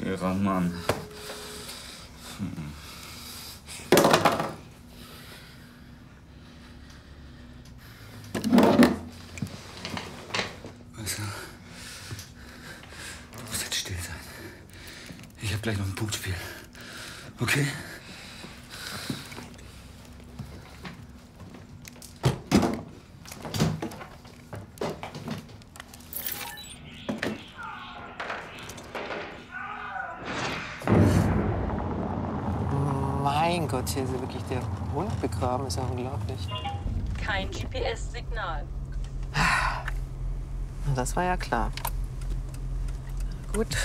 Schwerer Mann. Weißt du, du musst jetzt still sein. Ich hab gleich noch ein Punktspiel. Okay? Mein Gott, hier ist ja wirklich der Hund begraben. Ist ja unglaublich. Kein GPS-Signal. Das war ja klar. Gut.